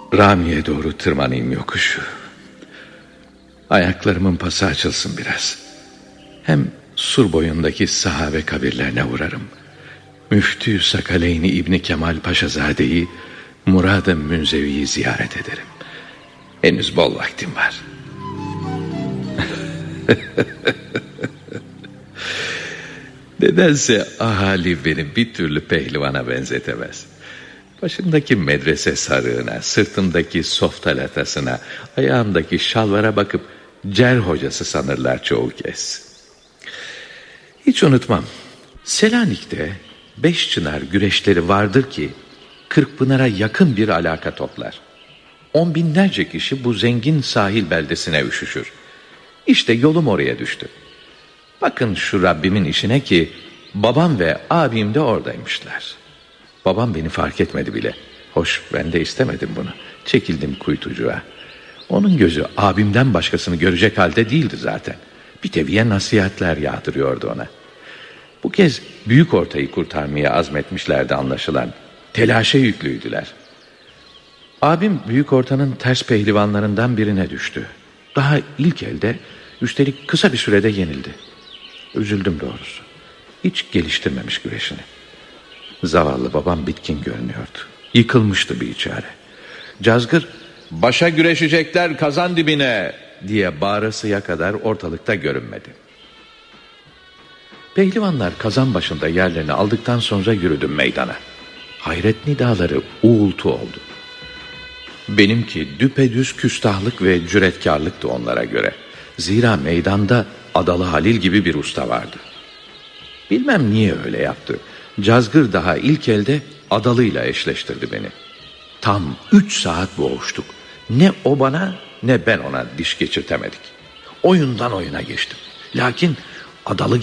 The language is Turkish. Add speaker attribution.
Speaker 1: Rami'ye doğru tırmanayım yokuşu. Ayaklarımın pası açılsın biraz. Hem sur boyundaki sahabe kabirlerine uğrarım. Müftü Sakaleyni İbni Kemal Paşazade'yi, Murad-ı Münzevi'yi ziyaret ederim. Henüz bol vaktim var. Nedense ahali beni bir türlü pehlivana benzetemez. Başımdaki medrese sarığına, sırtımdaki softalatasına, ayağımdaki şalvara bakıp cer hocası sanırlar çoğu kez. Hiç unutmam. Selanik'te 5 çınar güreşleri vardır ki Kırkpınar'a yakın bir alaka toplar. 10 binlerce kişi bu zengin sahil beldesine üşüşür. İşte yolum oraya düştü. Bakın şu Rabbimin işine ki babam ve abim de oradaymışlar. Babam beni fark etmedi bile. Hoş, ben de istemedim bunu. Çekildim kuytucuğa. Onun gözü abimden başkasını görecek halde değildi zaten. Bir teviye nasihatler yağdırıyordu ona. Bu kez büyük ortayı kurtarmaya azmetmişlerdi anlaşılan. Telaşa yüklüydüler. Abim büyük ortanın ters pehlivanlarından birine düştü. Daha ilk elde, üstelik kısa bir sürede yenildi. Üzüldüm doğrusu. Hiç geliştirmemiş güreşini. Zavallı babam bitkin görünüyordu. Yıkılmıştı bir içare. Cazgır, "Başa güreşecekler kazan dibine!" diye bağırasıya kadar ortalıkta görünmedi. Pehlivanlar kazan başında yerlerini aldıktan sonra yürüdüm meydana. Hayret nidaları uğultu oldu. Benimki düpedüz küstahlık ve cüretkarlıktı onlara göre. Zira meydanda Adalı Halil gibi bir usta vardı. Bilmem niye öyle yaptı. Cazgır daha ilk elde Adalı'yla eşleştirdi beni. Tam 3 saat boğuştuk. Ne o bana ne ben ona diş geçirtemedik. Oyundan oyuna geçtim. Lakin Adalı